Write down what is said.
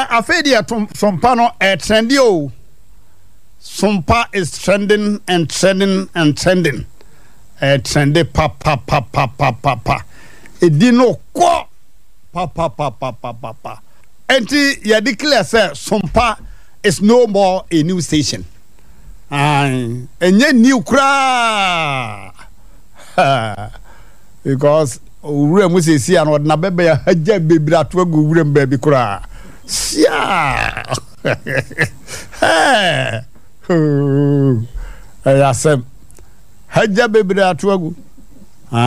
afedia sompa no trendy o. Sompa is trending and trending and trending. Trendy pa. Edino ko pa. Enti ya declare say Sompa is no more a new station. Enye new kra. Because ure mu sesi an odna bebe ya haja bebira to agu ure mbabi kra. Sia. Hey. Ayasem. Haja bebira to agu